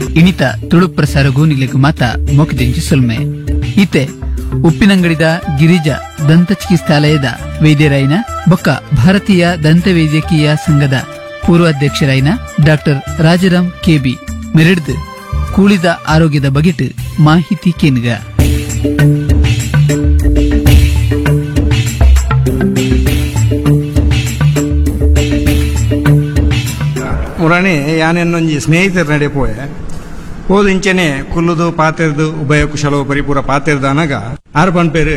ಇಣಿತ ತುಳು ಪ್ರಸಾರಗೂ ನಿಲೆಗು ಮಾತ ಮೊಕದಿಂಚಿ ಸುಲ್ಮೆ ಇತೆ ಉಪ್ಪಿನಂಗಡಿದ ಗಿರಿಜಾ ದಂತ ಚಿಕಿತ್ಸಾಲಯದ ವೈದ್ಯರಾಯಿನ ಬೊಕ್ಕ ಭಾರತೀಯ ದಂತ ವೈದ್ಯಕೀಯ ಸಂಘದ ಪೂರ್ವಾಧ್ಯಕ್ಷರಾಯಿನ ಡಾಕ್ಟರ್ ರಾಜಾರಾಮ್ ಕೆಬಿ ಮೆರೆಡ್ದು ಕೂಳಿದ ಆರೋಗ್ಯದ ಬಗೆಟ್ ಮಾಹಿತಿ ಕೇನ್ಗ ಮುರಾಣಿ ಯಾನೆನ್ನೊಂಜಿ ಸ್ನೇಹಿತರ ನಡೆ ಪೋಯೆ ಹೋದ ಇಂಚೆನೆ ಕುಲ್ಲುದು ಪಾತೆರ್ದು ಉಭಯ ಕುಶಲೋ ಪರಿಪೂರ ಪಾತೆರ್ದ ಅನಗ ಆರು ಪನ್ಪೇರು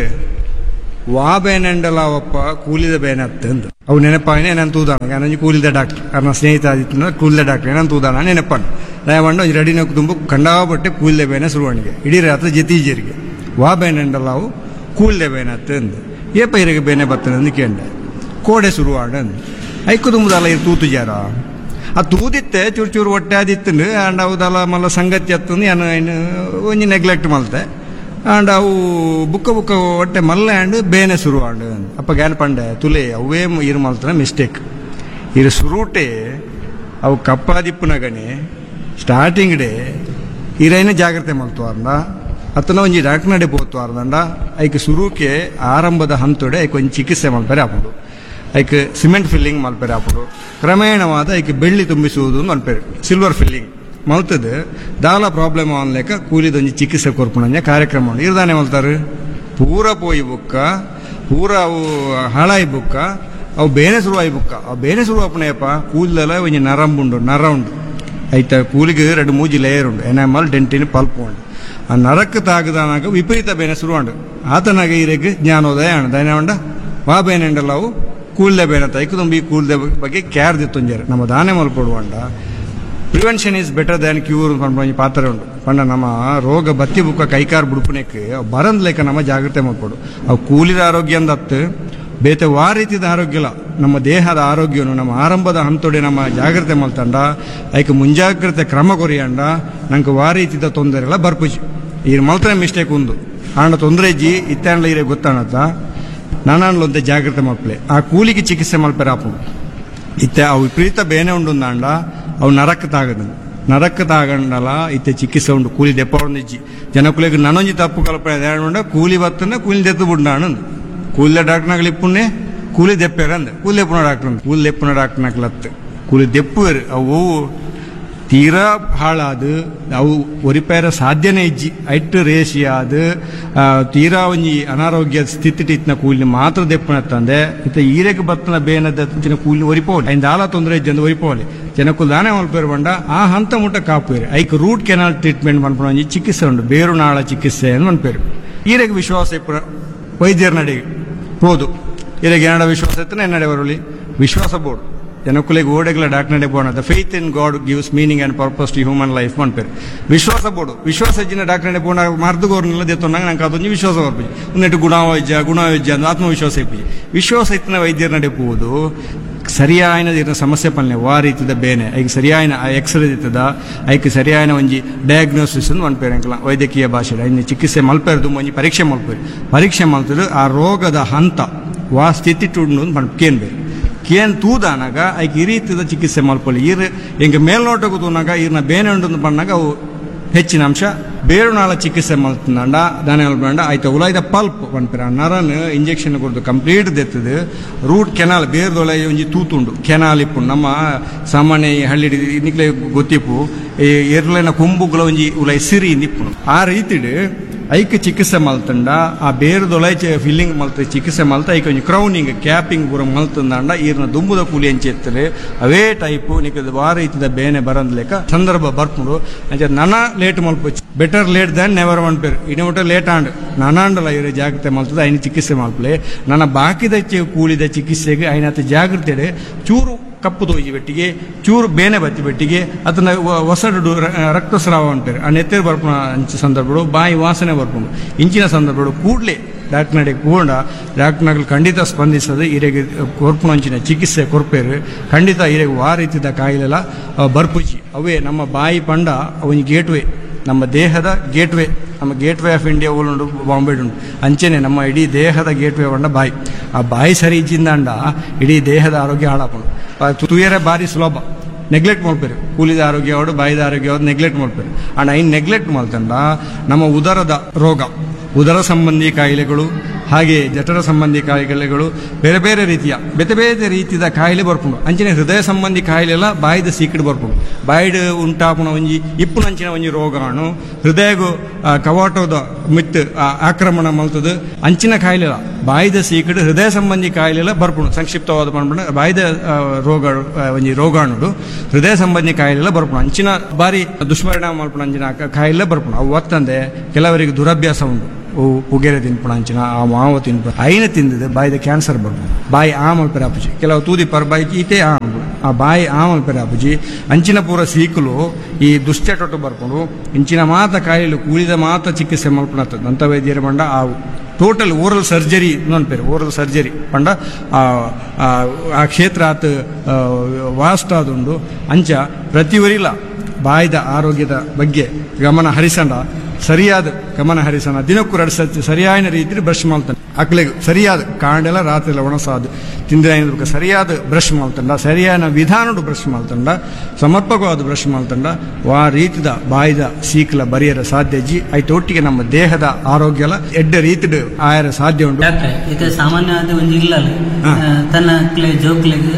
ವಾಬೇನೆಂಡಲ ಒಪ್ಪ ಕೂಲಿದ ಬೇನತ್ತೆ ಅಂತ ಅವು ನೆನಪಾನೆ ನಾನು ತೂದಾನ ನಾನು ಕೂಲಿದ ಡಾಕ್ಟರ್ ನನ್ನ ಸ್ನೇಹಿತ ಆದಿತ್ಯ ಕೂಲಿದ ಡಾಕ್ಟರ್ ನಾನು ತೂದಾನ ನೆನಪಾನ ದಯಮಾಡಿ ಒಂದು ರೆಡಿನ ತುಂಬ ಕಂಡಾಪಟ್ಟೆ ಕೂಲಿದ ಬೇನೆ ಶುರುವಾಣಿಗೆ ಇಡೀ ರಾತ್ರಿ ಜತೀಜರಿಗೆ ವಾಬೇನೆಂಡಲಾವು ಕೂಲಿದ ಬೇನತ್ತೆ ಅಂದು ಏಪ ಇರಿಗೆ ಬೇನೆ ಬರ್ತದೆ ಅಂದು ಕೇಂದ್ರ ಕೋಡೆ ಶುರುವಾಡ ಅಂದು ಐಕು ತುಂಬದಲ್ಲ ಇದು ತೂತು ಜಾರ ಆ ತೂದಿತ್ತೆ ಚೂರು ಚೂರು ಹೊಟ್ಟೆ ಆದಿತ್ತು ಆ್ಯಂಡ್ ಅವದಲ್ಲ ಮಲ್ಲ ಸಂಗತಿ ಹತ್ತಂದು ಏನು ಒಂಜಿ ನೆಗ್ಲೆಕ್ಟ್ ಮಲ್ತೆ ಆ್ಯಂಡ್ ಅವು ಬುಕ್ಕ ಹೊಟ್ಟೆ ಮಲ್ಲ ಆ್ಯಂಡ್ ಬೇನೆ ಶುರು ಆಂಡ್ ಅಪ್ಪ ಗ್ಯಾನ್ ಪಂಡೆ ತುಲೆ ಅವೇ ಇರು ಮಲ್ತನ ಮಿಸ್ಟೇಕ್ ಇರು ಶುರುಟೆ ಅವು ಕಪ್ಪಾದಿಪ್ಪುನಗನೆ ಸ್ಟಾರ್ಟಿಂಗ್ ಡೇ ಇರೈನ ಜಾಗ್ರತೆ ಮಲ್ತುವಾರ್ದ ಅತ್ತನ ಒಂಜಿ ಡಾಕ್ಟರ್ ನಡೆ ಪೋತುವಾರ್ದಂಡ ಐಕೆ ಶುರುಕ್ಕೆ ಆರಂಭದ ಹಂತೊಡೆ ಐಕೆ ಒಂಜಿ ಚಿಕಿತ್ಸೆ ಮಲ್ಪರೆ ಹಾಪುಡು ಐಕೆ ಸಿಮೆಂಟ್ ಫಿಲ್ಲಿಂಗ್ ಮಲ್ಪರೆ ಹಾಪುಡು ಕ್ರಮೇಣವಾದ ಐಕೆ ಬೆಳ್ಳಿ ತುಂಬಿಸುವುದು ಮಲ್ಪರೆ ಸಿಲ್ವರ್ ಫಿಲ್ಲಿಂಗ್ ಮಲ್ತದ ದಾಲ ಪ್ರಾಬ್ಲಮ್ ಅನ್ಲೇಕ ಕೂಲಿದೊಂಜಿ ಚಿಕಿತ್ಸೆ ಕೊರ್ಪುಣಂಜ ಕಾರ್ಯಕ್ರಮ ಉಂಡು ಇರ್ದಾನೆ ಮಲ್ತಾರು ಪೂರ ಪೋಯಿ ಬುಕ್ಕ ಪೂರ ಅವು ಹಾಳಾಯಿ ಬುಕ್ಕ ಅವು ಬೇನೆ ಶುರುವಾಯಿ ಬುಕ್ಕ ಅವು ಬೇನೆ ಶುರುವಾಪಣೆಯಪ್ಪ ಕೂದಲೆಲ್ಲ ಒಂಜಿ ನರ ಉಂಡು ಐತ ಕೂಲಿಗೆ 2-3 ಲೇಯರ್ ಉಂಡು ಎನಾಮಲ್ ಡೆಂಟಿನ್ ಪಲ್ಪ್ ಉಂಡು ಆ ನರಕ್ಕೆ ತಾಗದಾನಾಗ ವಿಪರೀತ ಬೇನೆ ಶುರುವಾಂಡು ಆತನಾಗ ಇರೆಗ್ ಜ್ಞಾನೋದಯ ಅಣ್ಣ ದಯನವಂಡ ವಾ ಬೇನೆಂಡಲ್ಲವು ಕೂಲ್ದೆ ಬೇನೆ ತೈಕು ತುಂಬಿ ಕೂಲ್ದೆ ಬಗ್ಗೆ ಕ್ಯಾರ್ ದಿತ್ತೊಂಜಾರೆ ನಮ್ಮ ದಾನೆ ಮಲ್ಪಡುವಂಡ prevention is better than cure ಪಂಡ ಪಾತ್ರ ಉಂಡು ಪಂಡ ನಮ್ಮ ರೋಗ ಬತ್ತಿ ಬುಕ್ಕ ಕೈಕಾರ್ ಬುಡುಪುನೆಕ್ ಬರಂದ್ ಲೆಕ್ಕ ನಮ್ಮ ಜಾಗ್ರತೆ ಮಾಡ್ಕೊಡು ಅವು ಕೂಲಿದ ಆರೋಗ್ಯ ಅಂದತ್ತು ಬೇತೆ ವಾ ರೀತಿದ ಆರೋಗ್ಯಲ ನಮ್ಮ ದೇಹದ ಆರೋಗ್ಯನು ನಮ್ಮ ಆರಂಭದ ಹಂತೊಡೆ ನಮ್ಮ ಜಾಗ್ರತೆ ಮಲ್ತಂಡ ಐಕೆ ಮುಂಜಾಗ್ರತೆ ಕ್ರಮ ಕೊರಿಯಂಡ ನಂಗೆ ವಾ ರೀತಿದ ತೊಂದರೆ ಎಲ್ಲ ಬರ್ಪುಜಿ ಈ ಮಲ್ತನೆ ಮಿಸ್ಟೇಕ್ ಒಂದು ಆಂಡ ತೊಂದರೆ ಇಜ್ಜಿ ಇತ್ತಾಂಡ್ಲ ಇರೇ ಗೊತ್ತಾಣತ್ತ ನಾನಾಂಡ್ಲೊಂದೆ ಜಾಗ್ರತೆ ಮಲ್ಪಲೆ ಆ ಕೂಲಿಗೆ ಚಿಕಿತ್ಸೆ ಮಲ್ಪರೆ ಹಾಪುಡು ಇತ್ತೆ ಅವು ವಿಪರೀತ ಬೇನೆ ಉಂಡು ಅಂಡ ಅವು ನರಕ್ಕೆ ತಾಗಂಡಲ ಇತ್ತೆ ಚಿಕಿತ್ಸೆ ಉಂಡು ಕೂಲಿ ದೆಪ್ಪೊಂದಿಜ್ಜಿ ಜನಕುಲಿಗೆ ನನೊಂಜಿ ತಪ್ಪು ಕಲ್ಪನೆ ಉಂಡ ಕೂಲಿ ಬತ್ತನ ಕೂಲಿ ದೆತ್ತು ಬಿಡ್ನಾಣಂದು ಕೂಲಿ ಡಾಕ್ಟರ್ನಾಗಲಿ ಇಪ್ಪುಣ್ಣೆ ಕೂಲಿ ದೆಪ್ಪೇರಂದ ಕೂಲಿ ದೆಪ್ಪುನ ಡಾಕ್ಟರ್ ಕೂಲಿ ದೆಪ್ಪುನ ಡಾಕ್ಟರ್ನಾಗ್ಲತ್ತು ಕೂಲಿ ದೆಪ್ಪುವೇರು ಅವು ತೀರಾ ಹಾಳಾದು ಅವು ಒರಿಪೇರ ಸಾಧ್ಯನೇ ಇಜ್ಜಿ ಐಟ್ ರೇಷಿ ಆದು ತೀರಾ ಒಂಜಿ ಅನಾರೋಗ್ಯ ಸ್ಥಿತಿಟಿತ್ನ ಕೂಲಿ ಮಾತ್ರ ದೆಪ್ಪನತ್ತಂದೆ ಇತ್ತ ಈರೆಗೆ ಬತ್ತನ ಬೇನದ ಕೂಲಿ ಒರಿಪೋಲಿ ಐದು ಆಲ ತೊಂದರೆ ಇಜ್ಜಂದು ಒರಿಪೋಲಿ ಜನಕ್ಕೂ ದಾನೆ ಮಲ್ಪೇರು ಬಂಡ ಆ ಹಂತ ಮುಟ್ಟ ಕಾಪೇರು ಐಕ್ ರೂಟ್ ಕೆನಾಲ್ ಟ್ರೀಟ್ಮೆಂಟ್ ಮನ್ಪಣ ಒಂಜಿ ಚಿಕಿತ್ಸೆ ಉಂಡು ಬೇರು ನಾಳ ಚಿಕಿತ್ಸೆ ಅಂತ ಮನ್ಪೇರು ಈರೆಗೆ ವಿಶ್ವಾಸ ಇಪ್ಪುರ ವೈದ್ಯರ ನಡಿಗೆ ಹೋದು ಈರೆಗೆ ಏನಡ ವಿಶ್ವಾಸ ಇತ್ತನ ಎನ್ನಡೆ ಬರಲಿ ವಿಶ್ವಾಸ ಬೋರ್ಡು ಜನಕ್ಕೂಲೆಗೆ ಓಡೆಗಳ ಡಾಕ್ಟರ್ ನಡೆ board faith in god gives meaning and purpose to human life ಮನ್ಪೇರು ವಿಶ್ವಾಸ ಬೋರ್ಡು ವಿಶ್ವಾಸ ಇಜ್ಜಿನ ಡಾಕ್ಟರ್ ನಡೆ ಬೋರ್ಡ್ ಮರ್ದುಗೋರ್ನೆಲ್ಲ ದೆತ್ತೊಂಡಾಗ ನಂಗೆ ಅದೊಂದು ವಿಶ್ವಾಸ ಬರ್ಪುಜಿ ಒಂದೆಟ್ಟು ಗುಣವೈದ್ಯ ಅಂದು ಆತ್ಮವಿಶ್ವಾಸ ಇಪ್ಪುಜಿ ವಿಶ್ವಾಸ ಇತ್ತಿನ ವೈದ್ಯರ ನಡೆ ಪೋದು ಸರಿಯಾಯಿನ ಇರೋ ಸಮಸ್ಯೆ ಪಲ್ಲೆ ವಾ ರೀತಿದ ಬೇನೆ ಐಗೆ ಸರಿಯಾಯಿನ ಎಕ್ಸ್ರೇ ಇತ್ತದ ಐಕೆ ಸರಿಯಾಯಿನ ಒಂಜಿ ಡಯಾಗ್ನೋಸಿಸ್ ಮಲ್ಪೇರು ಅಂಕಲ ವೈದ್ಯಕೀಯ ಭಾಷೆ ಐದು ಚಿಕಿತ್ಸೆ ಮಲ್ಪೇರ್ದು ಒಂಜಿ ಪರೀಕ್ಷೆ ಮಲ್ತರು ಆ ರೋಗದ ಹಂತ ವಾ ಸ್ಥಿತಿ ಟುಂಡು ಕೇನ್ಬೇಕು ಕೇನ್ ತೂದಾನಾಗ ಐಕೆ ಈ ರೀತಿದ ಚಿಕಿತ್ಸೆ ಮಲ್ಪಲ್ಲಿ ಹಿಂಗೆ ಮೇಲ್ನೋಟಕ್ಕೂ ತೂನಾಗ ಈರ್ನ ಬೇನೆ ಉಂಡು ಬಂದಾಗ ಅವು ಹೆಚ್ಚಿನ ಅಂಶ ಬೇರುನಾಳ ಚಿಕಿತ್ಸೆ ಮಲ್ತಂಡ ದಾನೆ ಮಲ್ಪಂಡ ಆಯ್ತು ಉಲಾಯ್ದ pulp ಪನ್ಪೇರ Naran injection ಕೊಡ್ದು complete ದೆತ್ತದು root canal ಬೇರ್ದೊಳೆ ಒಂಜಿ ತೂತುಂಡು ಕೆನಾಲ್ ಇಪ್ಪು ನಮ್ಮ ಸಾಮಾನ್ಯ ಹಳ್ಳಿ ನಿಕ್ಲೆ ಗೊತ್ತಿಪ್ಪು ಎರ್ಲೆನ ಕೊಂಬುಗಳ ಒಂಜಿ ಉಲೈ ಸಿರಿ ನಿಪ್ಪು ಆ ರೀತಿಡ್ ಐಕೆ ಚಿಕಿತ್ಸೆ ಮಲ್ತಂಡ ಆ ಬೇರ್ದೊಳೆ ಫಿಲ್ಲಿಂಗ್ ಮಲ್ತ ಚಿಕಿತ್ಸೆ ಮಲ್ತ ಐಕೆ ಒಂಜಿ ಕ್ರೌನಿಂಗ್ ಕ್ಯಾಪಿಂಗ್ ಪೂರ ಮಲ್ತಂದಾಂಡ ಈರ್ನ ದುಂಬುದ ಕೂಲಿ ಎಂಚೆ ಎತ್ತಲೆ ಅವೇ ಟೈಪು ನಿಕ್ಕದ ವಾರ ರೀತಿದ ಬೇನೆ ಬರಂದ್ ಲೆಕ್ಕ ಸಂದರ್ಭ ಬರ್ಪುಡು ಅಂಚೆ ನನ late ಮಲ್ಪು better late than never ಮನ್ಪೇರು ಇನ್ನೊಟ late and ನಾನಾಂಡಲ ಇರೋ ಜಾಗ್ರತೆ ಮಲ್ತದ ಐನ ಚಿಕಿತ್ಸೆ ಮಲ್ಪಲೆ ನನ್ನ ಬಾಕಿದ ಕೂಲಿದ ಚಿಕಿತ್ಸೆಗೆ ಐನತ್ತ ಜಾಗ್ರತೆ ಚೂರು ಕಪ್ಪು ತೋಜಿ ಬೆಟ್ಟಿಗೆ ಚೂರು ಬೇನೆ ಬತ್ತಿ ಬೆಟ್ಟಿಗೆ ಅದನ್ನ ಹೊಸಡು ರಕ್ತಸ್ರಾವ ಅಂತಾರೆ ಆ ನೆತ್ತೇರು ಬರ್ಪುಣ ಅಂಚ ಸಂದರ್ಭಗಳು ಬಾಯಿ ವಾಸನೆ ಬರ್ಪುಂಡು ಇಂಚಿನ ಸಂದರ್ಭಗಳು ಕೂಡಲೇ ಡಾಕ್ಟರ್ ನಡೆ ಕೂಡ ಡಾಕ್ಟರ್ನಾಗಲು ಖಂಡಿತ ಸ್ಪಂದಿಸದು ಇರೆಗೆ ಕೊರ್ಪುಣ ಅಂಚಿನ ಚಿಕಿತ್ಸೆ ಕೊರ್ಪೇರು ಖಂಡಿತ ಇರೆಗೆ ವಾ ರೀತಿದ ಕಾಯಿಲೆಲ್ಲ ಬರ್ಪುಜಿ ಅವೇ ನಮ್ಮ ಬಾಯಿ ಪಂಡ ಅವನಿಗೆ ಗೇಟ್ವೇ ನಮ್ಮ ದೇಹದ ಗೇಟ್ವೇ ನಮ್ಮ ಗೇಟ್ವೇ ಆಫ್ ಇಂಡಿಯಾ ಉಂಡು ಬಾಂಬೆ ಉಂಟು ಅಂಚೆನೆ ನಮ್ಮ ಇಡೀ ದೇಹದ ಗೇಟ್ವೇ ಬಂಡ ಬಾಯಿ ಆ ಬಾಯಿ ಸರಿ ಇಜ್ಜಿಂದ ಇಡೀ ದೇಹದ ಆರೋಗ್ಯ ಹಾಳಾಪುಂಡು ತುಯರೆ ಬಾರಿ ಸುಲಭ ನೆಗ್ಲೆಕ್ಟ್ ಮಾಡ್ಪೇರು. ಕೂಲಿದ ಆರೋಗ್ಯ ಅವಡು ಬಾಯಿದ ಆರೋಗ್ಯ ಅವ್ರು ನೆಗ್ಲೆಕ್ಟ್ ಮಾಡ್ಪೇರು. ಅಂಡ್ ಐನ್ ನೆಗ್ಲೆಕ್ಟ್ ಮಾಡ್ತಂಡ ನಮ್ಮ ಉದರದ ರೋಗ, ಉದರ ಸಂಬಂಧಿ ಕಾಯಿಲೆಗಳು ಹಾಗೆ ಜಠರ ಸಂಬಂಧಿ ಕಾಯಿಲೆಗಳು ಬೇರೆ ಬೇರೆ ರೀತಿಯ ಬೇತೆ ಬೇರೆ ರೀತಿಯ ಕಾಯಿಲೆ ಬರ್ಪುಂಡು. ಅಂಚಿನ ಹೃದಯ ಸಂಬಂಧಿ ಕಾಯಿಲೆ ಎಲ್ಲ ಬಾಯಿದ ಸೀಕಿಡ್ ಬರ್ಪುಂಡು. ಬಾಯಿಡ್ ಉಂಟಾಪುಣ ಒಂಜಿ ಇಪ್ಪುನಂಚಿನ ಒಂಜಿ ರೋಗಾಣು ಹೃದಯಗೂ ಕವಾಟದ ಮಿತ್ ಆಕ್ರಮಣ ಮಲ್ತದ ಅಂಚಿನ ಕಾಯಿಲೆ ಬಾಯಿದ ಸೀಕಿಡ್ ಹೃದಯ ಸಂಬಂಧಿ ಕಾಯಿಲೆ ಎಲ್ಲ ಬರ್ಪುಂಡು. ಸಂಕ್ಷಿಪ್ತವಾದ ಮಾಡ್ಬಿಡ ಬಾಯಿದ ರೋಗ ಒಂಜಿ ರೋಗಾಣುಡು ಹೃದಯ ಸಂಬಂಧಿ ಕಾಯಿಲೆ ಎಲ್ಲ ಬರ್ಪುಂಡು. ಅಂಚಿನ ಬಾರಿ ದುಷ್ಪರಿಣಾಮ ಮಲ್ಪುಣ ಅಂಚಿನ ಕಾಯಿಲೆ ಬರ್ಪುಂಡು. ಅವು ಒತ್ತಂದೆ ಕೆಲವರಿಗೆ ದುರಭ್ಯಾಸ ಉಂಟು. ಪುಗೆರೆ ತಿನ್ಪುಣ ಅಂಚಿನ ಆ ಮಾವ ತಿನ್ಪುಣ ಐನ ತಿಂದಿದೆ ಬಾಯಿದ ಕ್ಯಾನ್ಸರ್ ಬರ್ಬೋದು. ಬಾಯಿ ಆಮಲ್ಪೆರ ಅಪ್ಪುಜಿ ಕೆಲವು ತೂದಿ ಪರ್ ಬಾಯಿ ಈತೆ ಆ ಬಾಯಿ ಆಮಲ್ಪೆರ ಅಪ್ಪುಜಿ ಅಂಚಿನ ಪೂರ ಸೀಕಲು ಈ ದುಶ್ಚಟೊಟ್ಟು ಬರ್ಕೊಂಡು ಇಂಚಿನ ಮಾತ ಕಾಯಿಲೆ ಕೂಳಿದ ಮಾತ ಚಿಕಿತ್ಸೆ ಮಲ್ಪುಣತ್ತದ ದಂತ ವೈದ್ಯರ ಬಂಡ ಆ total oral surgery ನೋಡ್ಪೇರು. Oral surgery ಪಂಡ ಆ ಕ್ಷೇತ್ರ ಆತ ವಾಸ್ಟ್ ಆದುಂಡು ಅಂಚ ಪ್ರತಿವರಿಲ ಬಾಯಿದ ಆರೋಗ್ಯದ ಬಗ್ಗೆ ಗಮನ ಹರಿಸಂಡ ಸರಿಯಾದ ಗಮನ ಹರಿಸೋಣ. ದಿನಕ್ಕೂ 2 ಸತಿ ಸರಿಯಾದ ರೀತಿಯಲ್ಲಿ ಬ್ರಷ್ ಮಾಡ್ತಾನೆ. ಅಕ್ಲೆಗೆ ಸರಿಯಾದ ಕಾಂಡೆಲ್ಲ ರಾತ್ರಿ ಎಲ್ಲ ಒಣಸಾದು ತಿಂದ್ರೆ ಸರಿಯಾದ ಬ್ರಷ್ ಮಾಡ್ತಂಡ, ಸರಿಯಾದ ವಿಧಾನದ ಬ್ರಷ್ ಮಾಡ್ತಂಡ, ಸಮರ್ಪಕವಾದ ಬ್ರಷ್ ಮಾಡ್ತಂಡ ಆ ರೀತಿದ ಬಾಯಿದ ಸೀಕ್ಲ ಬರಿಯರ ಸಾಧ್ಯ ಜಿ ಐತ ಒಟ್ಟಿಗೆ ನಮ್ಮ ದೇಹದ ಆರೋಗ್ಯ ಎಡ್ಡ ರೀತಿದ ಆಯರ ಸಾಧ್ಯ ಉಂಟು. ಇದು ಸಾಮಾನ್ಯವಾದ ಒಂದು ಇಲ್ಲ ತನ್ನ ಜೋಕ್ಲೆಗೆ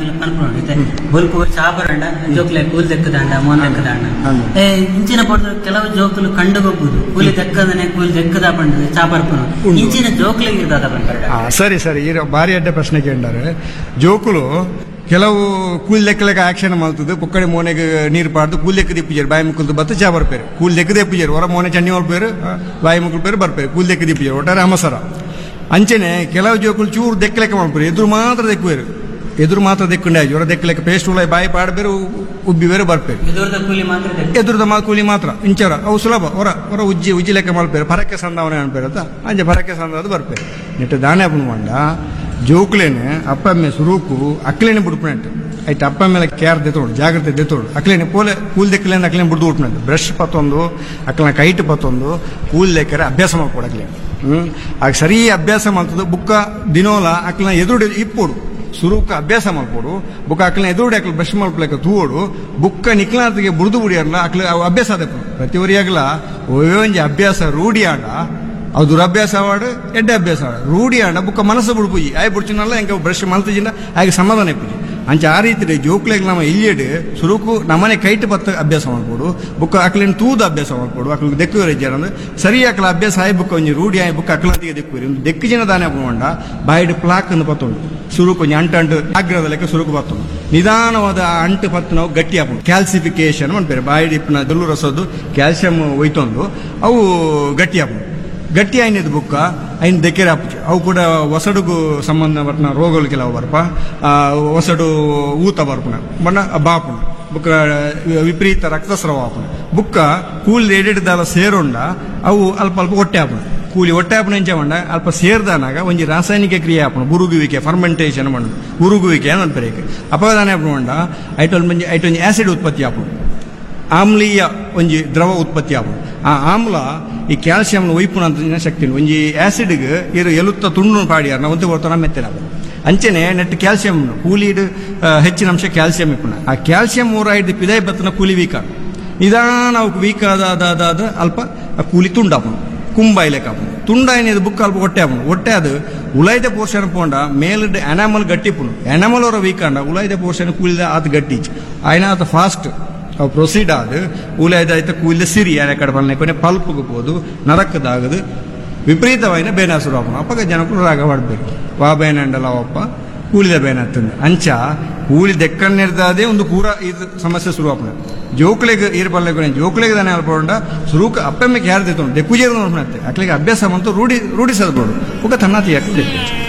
ಬಲ್ಪು ಚಾಪರಂಡ ಜೋಕ್ಲೆ ಕೂಲ್ ದೆಕ್ಕದಂಡ ಮೋನ್ ದೆಕ್ಕದಂಡ ಇಂಚಿನ ಪಡೆದ ಕೆಲವು ಜೋಕುಲು ಕಂಡು ಹೋಗುದು ಕೂಲಿ ದೆಕ್ಕದನೆ ಕೂಲಿ ದೆಕ್ಕದ ಪಂಡ ಚಾಪರ್ಪನು ಇಂಚಿನ ಜೋಕ್ಲೆಗೆ ಇರ್ತದ ಪಂಡ. ಸರಿ ಸರಿ ಈ ಬಾರಿ ಅಡ್ಡ ಪ್ರಶ್ನೆ ಕೇಳಿದ್ದಾರೆ. ಜೋಕುಲು ಕೆಲವು ಕೂಲ್ ಲೆಕ್ಕಲೆಕ್ಕ ಆಕ್ಷನ್ ಮಾಡ್ತದೆ. ಪುಕ್ಕಡೆ ಮೋನೆಗೆ ನೀರು ಪಾಡ್ದು ಕೂಲ್ ಲೆಕ್ಕ ದಿಪ್ಪಿಜಾರು ಬಾಯಿ ಮುಕ್ಕಲ್ದು ಬತ್ತ ಚಾ ಬರ್ಪೇರು. ಕೂಲ್ ಲೆಕ್ಕ ದಿಪ್ಪಿಜಾರು ಹೊರ ಮೋನೆ ಚಂಡಿ ಮಲ್ಪೇರು ಬಾಯಿ ಮುಕ್ಕಲ್ ಪೇರು ಬರ್ಪೇರು. ಕೂಲ್ ಲೆಕ್ಕ ದಿಪ್ಪಿಜಾರು ಒಟ್ಟಾರೆ ಅಮಸರ. ಅಂಚೆನೆ ಕೆಲವು ಜೋಕುಲು ಚೂರು ದೆಕ್ಕಲೆಕ್ಕ ಮಾಡ್ಪೇರು. ಎದುರು ಮಾತ್ರ ದೆಕ್ಕುವೇರು. ಎದುರು ಮಾತ್ರ ದೆಕ್ಕೊಂಡೆ ಜ್ವರ ದೆಕ್ಕಲೆಕ್ಕ ಪೇಸ್ಟ್ ಉಳ್ಳ ಬಾಯಿ ಪಾಡ್ಬೇರು ಉಬ್ಬಿ ಬೇರೆ ಬರ್ಪೇರು. ಎದುರದ ಕೂಲಿ ಮಾತ್ರ ಇಂಚರ ಅವು ಸುಲಭ ಹೊರ ಹೊರ ಉಜ್ಜಿ ಲೆಕ್ಕ ಮಾಡ್ಪೇರು. ಪರಕ್ಕೆ ಸಂದಾವನೆ ಅನ್ಪೇರತ್ತ ಅಂಚೆ ಪರಕ್ಕೆ ಸಂದಾದ ಬರ್ಪೇರು. ನೆಟ್ಟು ದಾನೆ ಅಪ್ಪನ ಮಂಡ ಜೋಕ್ಲೇನೆ ಅಪ್ಪಮ್ಮೆ ಸುರೂಕು ಅಕ್ಲೇನೆ ಬಿಡ್ಪುಣಂಟು ಆಯ್ತು. ಅಪ್ಪ ಮೇಲೆ ಕೇರ್ ದೆತ್ತೋಡು ಜಾಗ್ರತೆ ದೆತ್ತೋಡು ಅಕ್ಲೇನೆ ಪೋಲೆ ಕೂಲ್ ದೆಕ್ಕಲೇನೆ ಅಕ್ಲೇನೆ ಬಿಡ್ದು ಬಿಟ್ಪುಣಂಟು. ಬ್ರಷ್ ಪತ್ತೊಂದು ಅಕ್ಲನ ಕೈಟ್ ಪತ್ತೊಂದು ಕೂಲ್ ಲೆಕ್ಕರೆ ಅಭ್ಯಾಸ ಮಾಡ್ಕೊಡು ಅಕ್ಲೇನೆ. ಆಗ ಸರಿ ಅಭ್ಯಾಸ ಮಾಡ್ತದ ಬುಕ್ಕ ದಿನೋಲ ಅಕ್ಲನ ಎದುರು ಇಪ್ಪೋಡು ಸುರೂಕ ಅಭ್ಯಾಸ ಮಾಡ್ಕೊಡು. ಬುಕ್ಕ ಅಕ್ಲನ ಎದುರುಡಿ ಅಕ್ಲ ಬ್ರಷ್ ಮಾಡ್ಕೊಳಕ ತೂವೋಡು ಬುಕ್ಕ ನಿಕ್ಲಾತಿಗೆ ಬುಡ್ದು ಬಿಡಿಯಲ್ಲ ಅಕ್ಲ ಅವು ಅಭ್ಯಾಸ ಆದ ಪ್ರತಿವರಿಯಾಗಲ ಒಂಜಿ ಅಭ್ಯಾಸ ರೂಢಿ ಆಡ ಅವು ದುರಭ್ಯಾಸ ಆವಾಡು ಎಡ್ಡೆ ಅಭ್ಯಾಸ ಆಡ ರೂಢಿ ಆಡ ಬುಕ್ಕ ಮನಸ್ಸು ಬಿಡ್ಪುಜಿ ಆಯ್ ಬಿಡ್ಚಿನಲ್ಲ ಹೆಂಗೆ ಬ್ರಷ್ ಮಲ್ತಜಿಂದ ಹಾಗೆ ಸಮಾಧಾನ ಇಪ್ಪುಜಿ. ಅಂಚೆ ಆ ರೀತಿ ಜೋಕ್ಲೆಗೆ ನಮ್ಮ ಇಲ್ಲಿಯಡ್ ಸುರುಕು ನಮ್ಮನೆ ಕೈಟ್ ಬತ್ತ ಅಭ್ಯಾಸ ಮಾಡ್ಕೊಡು. ಬುಕ್ಕ ಅಕ್ಲಿನ ತೂದ ಅಭ್ಯಾಸ ಮಾಡ್ಕೊಡು. ಅಕ್ಲಿಗೆ ದೆಕ್ಕುವರೆ ಅಂದ್ರೆ ಸರಿ ಅಕ್ಲ ಅಭ್ಯಾಸ ಆಯ್ ಬುಕ್ಕ ಒಂಜಿ ರೂಢಿ ಆಯ್ ಬುಕ್ಕ ಅಕ್ಲಂತಿಗೆ ದೆಕ್ಕುವರಿ ಒಂದು ದೆಕ್ಕು ಜನ ದಾನೆ ಹಾಕೊಂಡ ಬಾಯಿಡ್ ಪ್ಲಾಕ್ ಅನ್ನು ಪತ್ತೊಂಡು ಸುರುಕು ಒಂಜಿ ಅಂಟು ಆಗ್ರದ ಲೆಕ್ಕ ಸುರುಕು ಪತ್ತೊಂಡು ನಿಧಾನವಾದ ಅಂಟು ಪತ್ತು ನಾವು ಗಟ್ಟಿ ಹಾಕೊಂಡು ಕ್ಯಾಲ್ಸಿಫಿಕೇಶನ್ ಮಾಡ್ಬೇರೆ ಬಾಯಿಡ್ ಇಪ್ಪನ ದೊಲ್ಲು ರಸದ್ದು ಕ್ಯಾಲ್ಸಿಯಂ ಒಯ್ತೊಂದು ಅವು ಗಟ್ಟಿ ಹಾಕೊಂಡು ಗಟ್ಟಿ ಆಯ್ನದು ಬುಕ್ಕ ಐನ್ ದೆಕ್ಕೆರೆ ಹಾಪುಜಿ. ಅವು ಕೂಡ ಒಸಡುಗೂ ಸಂಬಂಧಪಟ್ಟ ರೋಗಗಳು ಕೆಲವು ಬರ್ಪ ಒಸಡು ಊತ ಬರ್ಪುಣ ಬಣ್ಣ ಬಾಪುಣ ಬುಕ್ಕ ವಿಪರೀತ ರಕ್ತಸ್ರಾವ ಹಾಪುಣ ಬುಕ್ಕ ಕೂಲಿ ಎಡಿಡ್ದಾಲ ಸೇರೋಂಡ ಅವು ಅಲ್ಪ ಅಲ್ಪ ಹೊಟ್ಟೆ ಹಾಪುಣ ಕೂಲಿ ಹೊಟ್ಟೆ ಹಾಪುಣ ಎಂಚ ಮಂಡ ಅಲ್ಪ ಸೇರ್ದಾನಾಗ ಒಂಜಿ ರಾಸಾಯನಿಕ ಕ್ರಿಯೆ ಹಾಪುಣ ಬುರುಗುವಿಕೆ ಫರ್ಮೆಂಟೇಷನ್ ಮಾಡೋದು ಬುರುಗುವಿಕೆ ಅನ್ನೋದು ಅಪದಾನ ಹಾಪುಣ ಮಂಡ ಐಟೊಂಜಿ ಆಸಿಡ್ ಉತ್ಪತ್ತಿ ಹಾಪುಣ ಆಮ್ಲೀಯ ಒಂಜಿ ದ್ರವ ಉತ್ಪತ್ತಿ ಆಪುಣ. ಆ ಆಮ್ಲ ಈ ಕ್ಯಾಲ್ಸಿಯಂ ಒಯ್ಪುಣ ಅಂತ ಶಕ್ತಿ ಒಂಜಿ ಆಸಿಡ್ಗೆ ಇರು ಎಲುತ್ತ ತುಂಡು ಪಾಡಿಯಾರ ನಾವು ಬರ್ತಾನ ಮೆತ್ತನ ಅಂಚೆನೆ ನೆಟ್ ಕ್ಯಾಲ್ಸಿಯಂ ಕೂಲಿಡ್ ಹೆಚ್ಚಿನ ಅಂಶ ಕ್ಯಾಲ್ಸಿಯಂ ಇಪ್ಪುಣ. ಆ ಕ್ಯಾಲ್ಸಿಯಂ ಊರಾಯ್ದು ಪಿದಾಯ್ ಬತ್ತನ ಕೂಲಿ ವೀಕ್ ಆಗ ನಿಧಾನ ಅವಕ್ಕೆ ವೀಕ್ ಆದ ಅಲ್ಪ ಕೂಲಿ ತುಂಡಾಪುಣ ಕುಂಬಾಯ್ಲೆಕ್ ಆಪುಣ ತುಂಡಾಯ್ನದು ಬುಕ್ ಅಲ್ಪ ಹೊಟ್ಟೆ ಆಪುಣ ಹೊಟ್ಟೆ ಅದು ಉಳೈದ ಪೋರ್ಷನ್ ಪೋಂಡ ಮೇಲ್ಡ್ ಅನಾಮಲ್ ಗಟ್ಟಿಪುಣ ಅನಾಮಲ್ ಅವರ ವೀಕ್ ಆಂಡ ಉಳೈದ ಪೋರ್ಷನ್ ಕೂಲಿದ ಆತ ಗಟ್ಟಿ ಆಯ್ನ ಆತ ಫಾಸ್ಟ್ ಅವು ಪ್ರೊಸೀಡ್ ಆದ ಉಳಿದಾಯ್ತ ಕೂಲಿದ ಸಿರಿ ಯಾರ ಕಡೆ ಬಲ್ನೆ ಕೊನೆ ಪಲ್ಪ್ಗೆ ಹೋದು ನರಕದಾಗದು ವಿಪರೀತವಾಯಿನ ಬೇನ ಶುರು ಆಪಣ ಅಪ್ಪಗ ಜನಕ್ಕೂ ರಾಗ ಮಾಡಬೇಕು ವಾ ಬೇನಂಡಲ್ಲ ಅಪ್ಪ ಕೂಲಿದ ಬೇನ ಹತ್ತಂದು ಅಂಚ ಕೂಲಿ ದೆಕ್ಕನ್ನಿರ್ದಾದೆ ಒಂದು ಪೂರ ಇದು ಸಮಸ್ಯೆ ಶುರು ಆಪಣ ಜೋಕ್ಲೆಗೆ ಇರ್ಬಲ್ಲೆ ಕೊನೆ ಜೋಕ್ಲೆಗೆ ತಾನೇ ಅಲ್ಪೊಂಡ ಶುರುಕ ಅಪ್ಪಮ್ಮೆಗೆ ಯಾರು ದೆತ್ತೊಂಡು ದೆಕ್ಕುಜೇರು ನೋಡ್ಬಿಡತ್ತೆ ಅಕ್ಲಿಗೆ ಅಭ್ಯಾಸ ಬಂತು ರೂಢಿಸಲ್ಬೋದು ಉಗ ತನ್ನಾತಿ ಯಾಕೆ